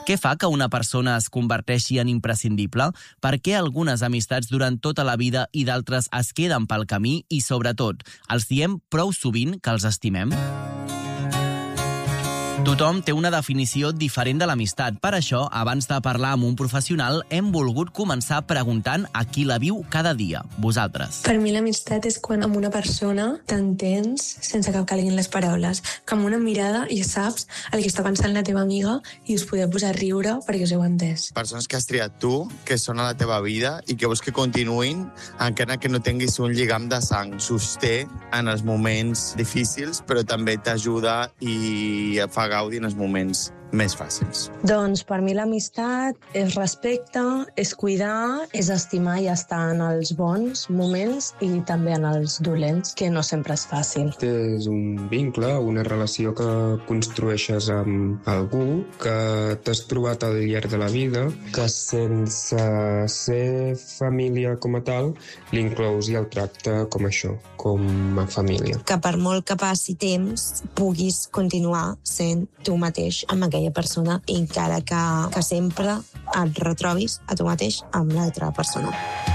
Què fa que una persona es converteixi en imprescindible? Per què algunes amistats duren tota la vida i d'altres es queden pel camí? I, sobretot, els diem prou sovint que els estimem? Tothom té una definició diferent de l'amistat. Per això, abans de parlar amb un professional, hem volgut començar preguntant a qui la viu cada dia, vosaltres. Per mi l'amistat és quan amb una persona t'entens sense que calguin les paraules, que amb una mirada ja saps el que està pensant la teva amiga i us podeu posar a riure perquè us heu entès. Persones que has triat tu, que són a la teva vida i que vols que continuïn encara que no tinguis un lligam de sang. Sosté en els moments difícils, però també t'ajuda i fa gaudi en els moments més fàcils. Doncs per mi l'amistat és respecte, és cuidar, és estimar i estar en els bons moments i també en els dolents, que no sempre és fàcil. És un vincle, una relació que construeixes amb algú, que t'has trobat al llarg de la vida, que sense ser família com a tal, l'inclous i el tracta com això, com a família. Que per molt que passi temps puguis continuar sent tu mateix amb aquella persona, encara que sempre et retrobis a tu mateix amb l'altra persona.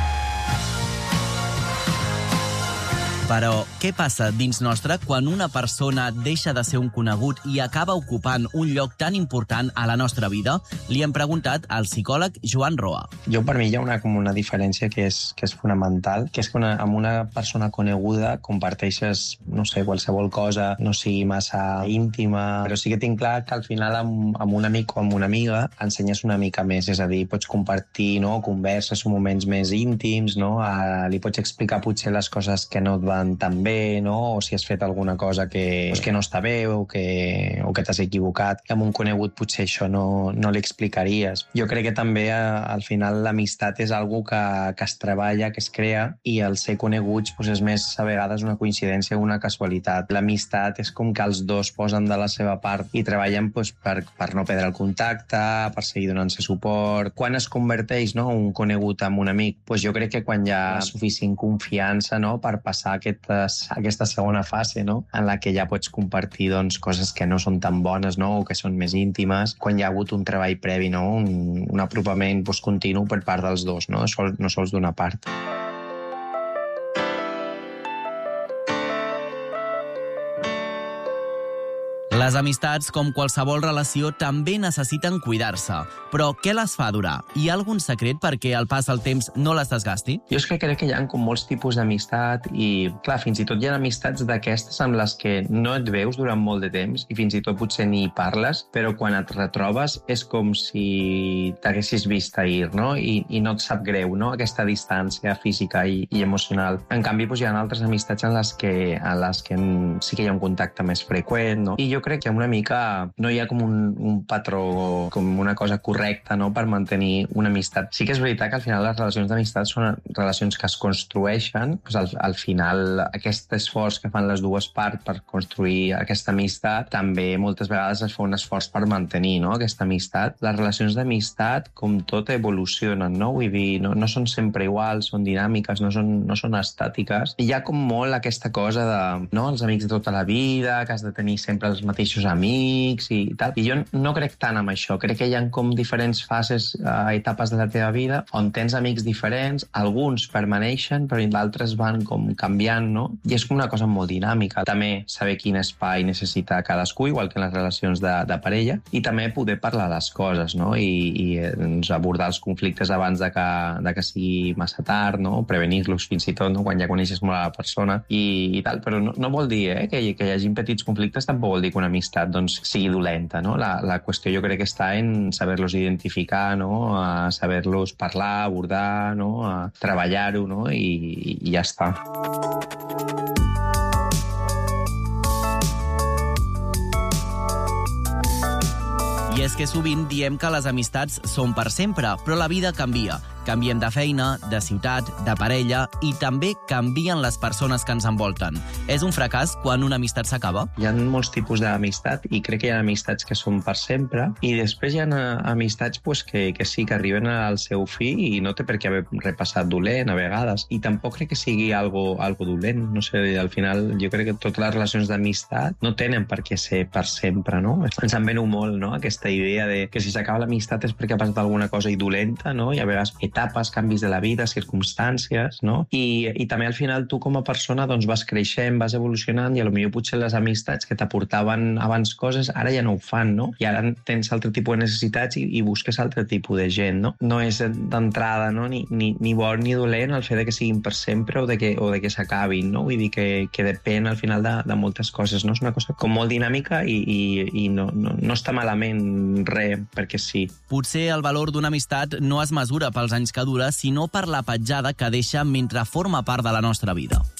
Però què passa dins nostre quan una persona deixa de ser un conegut i acaba ocupant un lloc tan important a la nostra vida? Li hem preguntat al psicòleg Joan Roa. Per mi hi ha una diferència que és fonamental, que és que amb una persona coneguda comparteixes, no sé, qualsevol cosa, no sigui massa íntima, però sí que tinc clar que al final amb un amic o amb una amiga ensenyes una mica més, és a dir, pots compartir, no, converses o moments més íntims, no? Li pots explicar potser les coses que no et van tan bé, no? O si has fet alguna cosa que no està bé o que t'has equivocat. Amb un conegut potser això no li explicaries. Jo crec que també al final l'amistat és algo que es treballa, que es crea, i el ser coneguts és més a vegades una coincidència o una casualitat. L'amistat és com que els dos posen de la seva part i treballen per no perdre el contacte, per seguir donant-se suport. Quan es converteix, no, un conegut en un amic? Jo crec que quan hi ha suficient confiança, no, per passar aquesta segona fase, no? En la que ja pots compartir coses que no són tan bones, no? O que són més íntimes, quan hi ha hagut un treball previ, no? Un apropament continu per part dels dos, no sols d'una part. Les amistats, com qualsevol relació, també necessiten cuidar-se. Però què les fa durar? Hi ha algun secret perquè al pas del temps no les desgasti? Jo és que crec que hi ha com molts tipus d'amistat i, clar, fins i tot hi ha amistats d'aquestes amb les que no et veus durant molt de temps i fins i tot potser ni hi parles, però quan et retrobes és com si t'haguessis vist ahir, no? I no et sap greu, no? Aquesta distància física i emocional. En canvi, hi ha altres amistats en les que sí que hi ha un contacte més freqüent, no? I jo crec que una mica no hi ha com un patró, com una cosa correcta, no?, per mantenir una amistat. Sí que és veritat que al final les relacions d'amistat són relacions que es construeixen. Al final aquest esforç que fan les dues parts per construir aquesta amistat també moltes vegades es fa un esforç per mantenir, no?, aquesta amistat. Les relacions d'amistat, com tot, evolucionen, no? Vull dir, no són sempre iguals, són dinàmiques, no són estàtiques. I hi ha com molt aquesta cosa de, no?, els amics de tota la vida, que has de tenir sempre els mateixos amics i tal. I jo no crec tant en això. Crec que hi ha com diferents fases, etapes de la teva vida on tens amics diferents, alguns permaneixen, però d'altres van com canviant, no? I és com una cosa molt dinàmica. També saber quin espai necessita cadascú, igual que en les relacions de parella, i també poder parlar les coses, no? I abordar els conflictes abans de que sigui massa tard, no? Prevenir-los fins i tot, no?, quan ja coneixes molt a la persona i tal. Però no vol dir que hi hagi petits conflictes, tampoc vol dir que una amistat sigui dolenta, no? La qüestió jo crec que està en saber-los identificar, no? A saber-los parlar, abordar, no? A treballar-ho, no? I ja està. I és que sovint diem que les amistats són per sempre, però la vida canvia. Canviem de feina, de ciutat, de parella i també canvien les persones que ens envolten. És un fracàs quan una amistat s'acaba? Hi ha molts tipus d'amistat i crec que hi ha amistats que són per sempre i després hi ha amistats pues, que sí, que arriben al seu fi i no té per què haver repassat dolent a vegades. I tampoc crec que sigui algo dolent. No sé, al final jo crec que totes les relacions d'amistat no tenen per què ser per sempre, no? Ens en veniu molt, no?, aquesta idea de que si s'acaba l'amistat és perquè ha passat alguna cosa dolenta, no? I a vegades etapes, canvis de la vida, circumstàncies, no? I també al final tu com a persona doncs vas creixent, vas evolucionant i potser les amistats que t'aportaven abans coses ara ja no ho fan, no? I ara tens altre tipus de necessitats i busques altre tipus de gent, no? No és d'entrada, no? Ni bon ni dolent el fet de que siguin per sempre o de que s'acabin, no? Vull dir que depèn al final de moltes coses, no? És una cosa com molt dinàmica i no està malament res perquè sí. Potser el valor d'una amistat no es mesura pels anys que dura, sinó per la petjada que deixa mentre forma part de la nostra vida.